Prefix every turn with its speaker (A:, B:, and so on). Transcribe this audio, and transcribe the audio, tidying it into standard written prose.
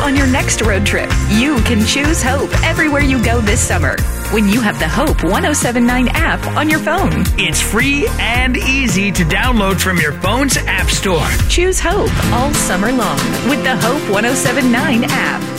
A: on your next road trip. You can choose Hope everywhere you go this summer when you have the Hope 1079 app on your phone.
B: It's free and easy to download from your phone's app store.
A: Choose Hope all summer long with the Hope 1079 app.